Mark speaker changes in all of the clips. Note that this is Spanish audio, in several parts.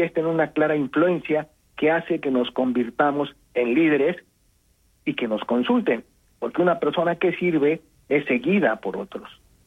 Speaker 1: en una clara influencia que hace que nos convirtamos en líderes y que nos consulten, porque una persona que sirve es seguida por otros.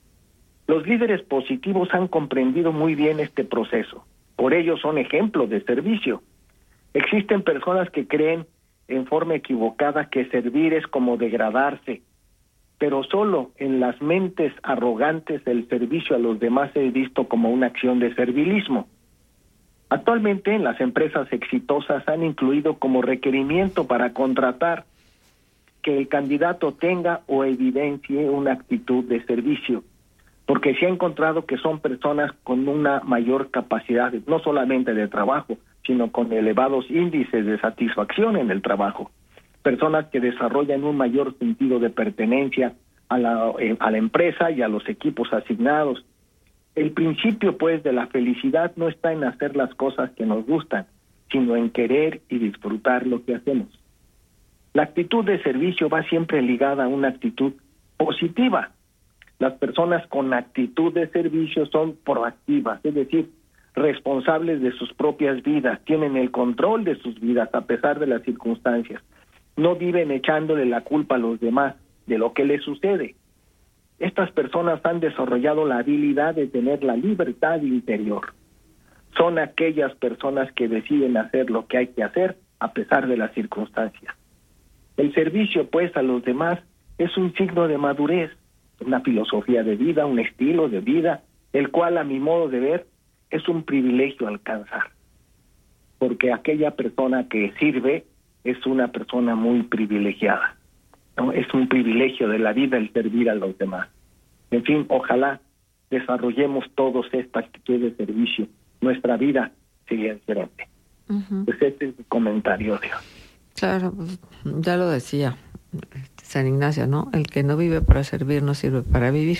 Speaker 1: Los líderes positivos han comprendido muy bien este proceso, por ello son ejemplos de servicio. Existen personas que creen en forma equivocada que servir es como degradarse, pero solo en las mentes arrogantes el servicio a los demás es visto como una acción de servilismo. Actualmente las empresas exitosas han incluido como requerimiento para contratar que el candidato tenga o evidencie una actitud de servicio, porque se ha encontrado que son personas con una mayor capacidad, no solamente de trabajo, sino con elevados índices de satisfacción en el trabajo. Personas que desarrollan un mayor sentido de pertenencia a la empresa y a los equipos asignados. El principio, pues, de la felicidad no está en hacer las cosas que nos gustan, sino en querer y disfrutar lo que hacemos. La actitud de servicio va siempre ligada a una actitud positiva. Las personas con actitud de servicio son proactivas, es decir, responsables de sus propias vidas, tienen el control de sus vidas a pesar de las circunstancias. No viven echándole la culpa a los demás de lo que les sucede. Estas personas han desarrollado la habilidad de tener la libertad interior. Son aquellas personas que deciden hacer lo que hay que hacer a pesar de las circunstancias. El servicio, pues, a los demás es un signo de madurez, una filosofía de vida, un estilo de vida, el cual, a mi modo de ver, es un privilegio alcanzar. Porque aquella persona que sirve es una persona muy privilegiada, ¿no? Es un privilegio de la vida el servir a los demás. En fin, ojalá desarrollemos todos esta actitud de servicio. Nuestra vida sería diferente. Uh-huh. Pues este es mi comentario de hoy.
Speaker 2: Claro, pues, ya lo decía San Ignacio, ¿no? El que no vive para servir no sirve para vivir.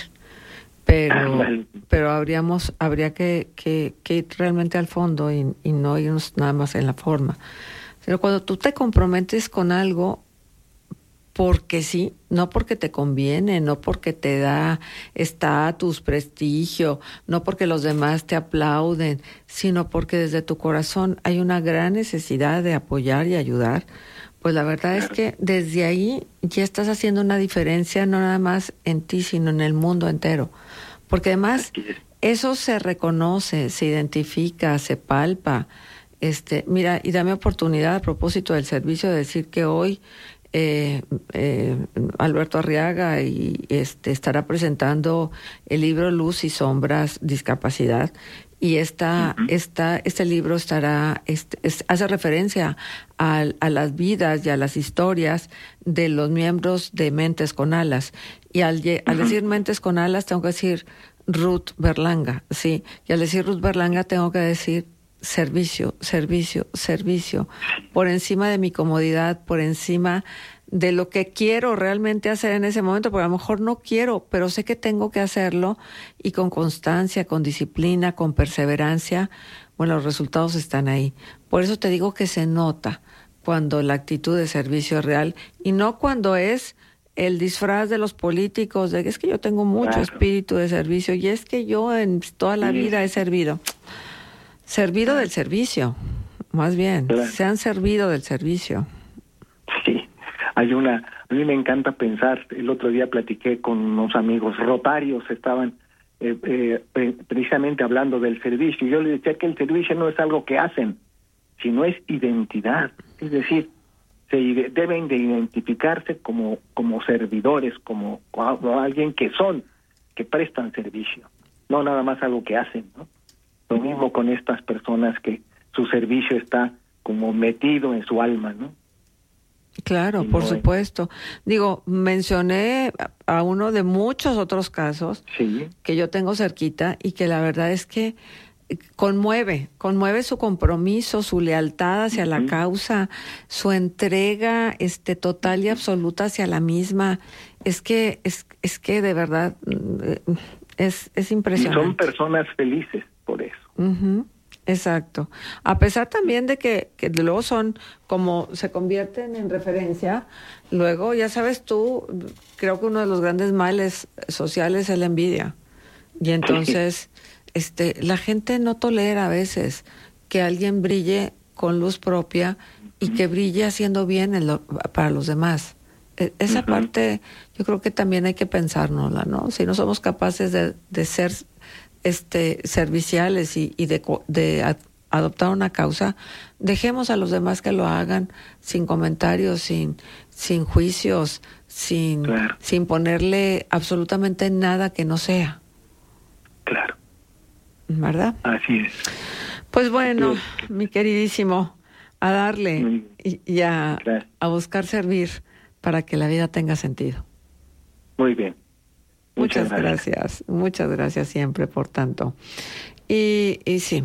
Speaker 2: Pero habría que ir realmente al fondo y no irnos nada más en la forma. Pero cuando tú te comprometes con algo porque sí, no porque te conviene, no porque te da estatus, prestigio, no porque los demás te aplauden, sino porque desde tu corazón hay una gran necesidad de apoyar y ayudar, pues la verdad es que desde ahí ya estás haciendo una diferencia no nada más en ti, sino en el mundo entero. Porque además eso se reconoce, se identifica, se palpa. Mira, y dame oportunidad a propósito del servicio de decir que hoy Alberto Arriaga estará presentando el libro Luz y Sombras, Discapacidad, y este libro hace referencia a las vidas y a las historias de los miembros de Mentes con Alas. Y al decir Mentes con Alas tengo que decir Ruth Berlanga, sí, y al decir Ruth Berlanga tengo que decir servicio, servicio, servicio, por encima de mi comodidad, por encima de lo que quiero realmente hacer en ese momento, porque a lo mejor no quiero, pero sé que tengo que hacerlo, y con constancia, con disciplina, con perseverancia, bueno, los resultados están ahí. Por eso te digo que se nota cuando la actitud de servicio es real, y no cuando es el disfraz de los políticos, de que es que yo tengo mucho espíritu de servicio, y es que yo en toda la vida he servido del servicio, más bien, se han servido del servicio.
Speaker 1: Sí, a mí me encanta pensar, el otro día platiqué con unos amigos rotarios, estaban precisamente hablando del servicio, y yo les decía que el servicio no es algo que hacen, sino es identidad, es decir, deben de identificarse como servidores, como alguien que prestan servicio, no nada más algo que hacen, ¿no? Lo mismo con estas personas que su servicio está como metido en su alma, ¿no?
Speaker 2: Claro, por supuesto. Digo, mencioné a uno de muchos otros casos que yo tengo cerquita y que la verdad es que conmueve su compromiso, su lealtad hacia la causa, su entrega total y absoluta hacia la misma. Es que de verdad es impresionante.
Speaker 1: Y son personas felices por eso.
Speaker 2: Uh-huh. Exacto. A pesar también de que luego son, como se convierten en referencia, luego, ya sabes tú, creo que uno de los grandes males sociales es la envidia. Y entonces, la gente no tolera a veces que alguien brille con luz propia y que brille haciendo bien para los demás. Esa parte yo creo que también hay que pensárnosla, ¿no? Si no somos capaces de ser serviciales y de adoptar una causa, dejemos a los demás que lo hagan sin comentarios, sin juicios, sin ponerle absolutamente nada que no sea.
Speaker 1: Claro.
Speaker 2: ¿Verdad?
Speaker 1: Así es.
Speaker 2: Pues bueno, mi queridísimo, a darle y a buscar servir para que la vida tenga sentido.
Speaker 1: Muy bien.
Speaker 2: Muchas gracias siempre por tanto. Y sí,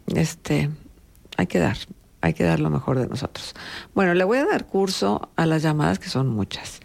Speaker 2: hay que dar lo mejor de nosotros. Bueno, le voy a dar curso a las llamadas, que son muchas.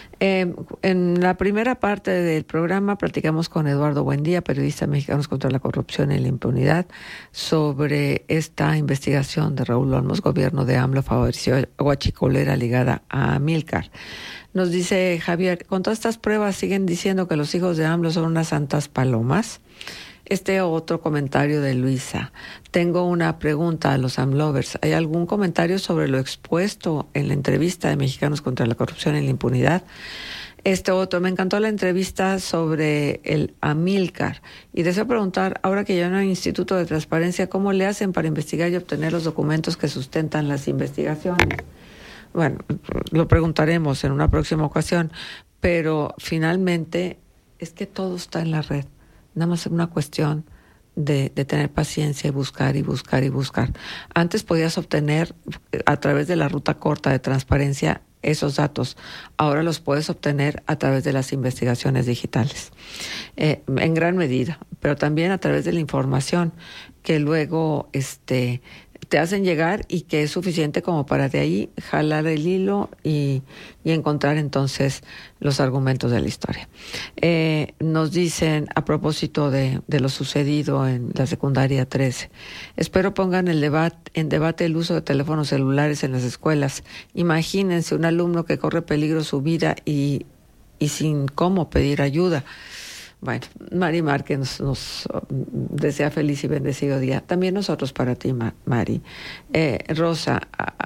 Speaker 2: En la primera parte del programa platicamos con Eduardo Buendía, periodista Mexicanos contra la Corrupción y la Impunidad, sobre esta investigación de Raúl Olmos. Gobierno de AMLO favoreció guachicolera ligada a Amílcar. Nos dice Javier, con todas estas pruebas siguen diciendo que los hijos de AMLO son unas santas palomas. Otro comentario de Luisa. Tengo una pregunta a los AMLovers. ¿Hay algún comentario sobre lo expuesto en la entrevista de Mexicanos contra la Corrupción y la Impunidad? Otro, me encantó la entrevista sobre el Amílcar. Y deseo preguntar, ahora que ya no hay Instituto de Transparencia, ¿cómo le hacen para investigar y obtener los documentos que sustentan las investigaciones? Bueno, lo preguntaremos en una próxima ocasión, pero finalmente es que todo está en la red. Nada más es una cuestión de tener paciencia y buscar y buscar y buscar. Antes podías obtener a través de la ruta corta de transparencia esos datos. Ahora los puedes obtener a través de las investigaciones digitales, en gran medida, pero también a través de la información que luego te hacen llegar y que es suficiente como para de ahí jalar el hilo y encontrar entonces los argumentos de la historia. Nos dicen, a propósito de lo sucedido en la secundaria 13, espero pongan en debate el uso de teléfonos celulares en las escuelas. Imagínense un alumno que corre peligro su vida y sin cómo pedir ayuda. Bueno, Mari Márquez nos desea feliz y bendecido día. También nosotros para ti, Mari. Rosa,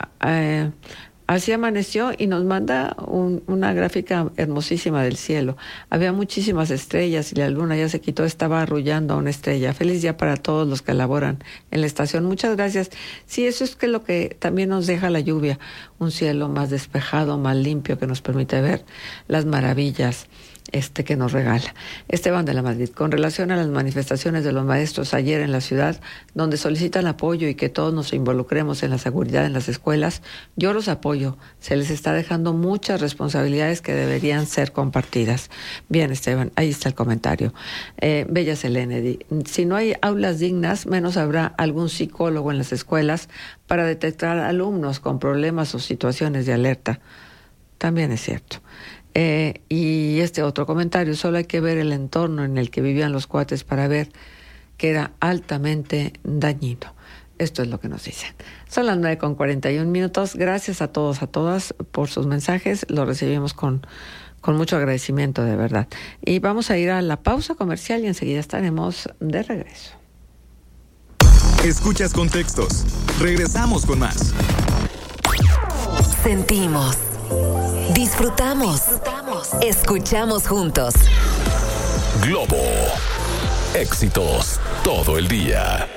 Speaker 2: así amaneció y nos manda una gráfica hermosísima del cielo. Había muchísimas estrellas y la luna ya se quitó, estaba arrullando a una estrella. Feliz día para todos los que laboran en la estación. Muchas gracias. Sí, eso es lo que también nos deja la lluvia. Un cielo más despejado, más limpio, que nos permite ver las maravillas que nos regala. Esteban de la Madrid, con relación a las manifestaciones de los maestros ayer en la ciudad, donde solicitan apoyo y que todos nos involucremos en la seguridad en las escuelas, yo los apoyo. Se les está dejando muchas responsabilidades que deberían ser compartidas. Bien, Esteban, ahí está el comentario. Bella Selene, si no hay aulas dignas, menos habrá algún psicólogo en las escuelas para detectar alumnos con problemas o situaciones de alerta. También es cierto. Y otro comentario, solo hay que ver el entorno en el que vivían los cuates para ver que era altamente dañino. Esto es lo que nos dicen. Son las 9:41. Gracias a todos, a todas por sus mensajes. Los recibimos con mucho agradecimiento, de verdad. Y vamos a ir a la pausa comercial y enseguida estaremos de regreso.
Speaker 3: Escuchas Contextos. Regresamos con más.
Speaker 4: Sentimos. Disfrutamos. Escuchamos juntos.
Speaker 5: Globo. Éxitos todo el día.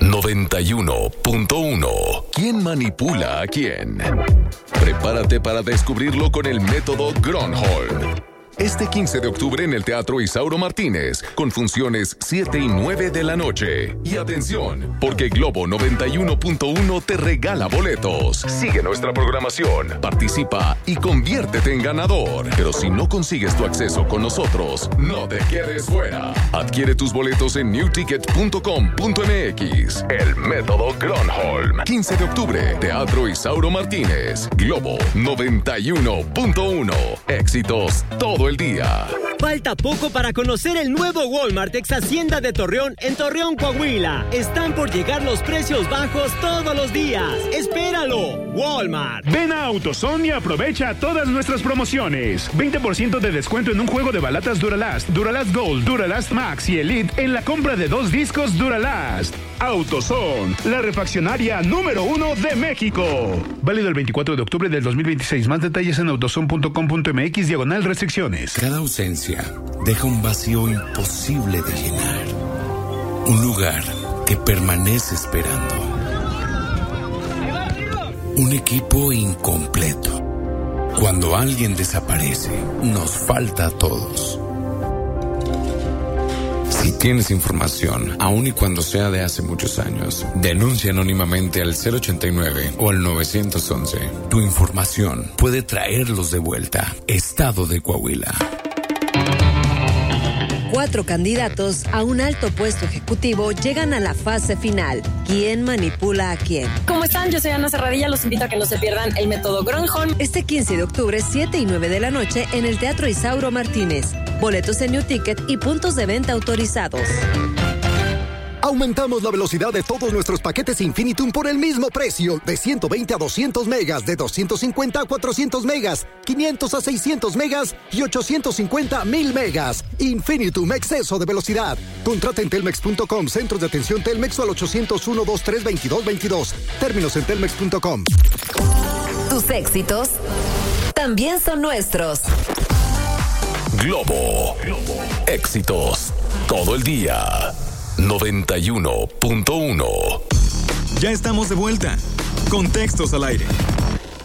Speaker 5: 91.1. ¿Quién manipula a quién? Prepárate para descubrirlo con el método Gronholm. Este 15 de octubre en el Teatro Isauro Martínez, con funciones 7 y 9 de la noche. Y atención, porque Globo 91.1 te regala boletos. Sigue nuestra programación, participa y conviértete en ganador. Pero si no consigues tu acceso con nosotros, no te quedes fuera. Adquiere tus boletos en newticket.com.mx. El método Gronholm. 15 de octubre, Teatro Isauro Martínez. Globo 91.1. Éxitos todo el día.
Speaker 6: Falta poco para conocer el nuevo Walmart ex Hacienda de Torreón en Torreón, Coahuila. Están por llegar los precios bajos todos los días. ¡Espéralo! Walmart.
Speaker 7: Ven a AutoZone y aprovecha todas nuestras promociones. 20% de descuento en un juego de balatas Duralast, Duralast Gold, Duralast Max y Elite en la compra de 2 discos Duralast. AutoZone, la refaccionaria número 1 de México. Válido el 24 de octubre del 2026. Más detalles en autozone.com.mx/restricciones.
Speaker 8: Cada ausencia deja un vacío imposible de llenar. Un lugar que permanece esperando. Un equipo incompleto. Cuando alguien desaparece, nos falta a todos. Si tienes información, aun y cuando sea de hace muchos años, denuncia anónimamente al 089 o al 911. Tu información puede traerlos de vuelta. Estado de Coahuila.
Speaker 9: 4 candidatos a un alto puesto ejecutivo llegan a la fase final. ¿Quién manipula a quién?
Speaker 10: ¿Cómo están? Yo soy Ana Serradilla. Los invito a que no se pierdan el método Gronholm.
Speaker 9: Este 15 de octubre, 7 y 9 de la noche, en el Teatro Isauro Martínez. Boletos en New Ticket y puntos de venta autorizados.
Speaker 11: Aumentamos la velocidad de todos nuestros paquetes Infinitum por el mismo precio, de 120 a 200 megas, de 250 a 400 megas, 500 a 600 megas y 850 a 1000 megas. Infinitum, exceso de velocidad. Contrata en telmex.com, centros de atención Telmex o al 801-232-2222. Términos en telmex.com.
Speaker 4: Tus éxitos también son nuestros.
Speaker 5: Globo. Éxitos todo el día. 91.1.
Speaker 3: Ya estamos de vuelta. Contextos al aire.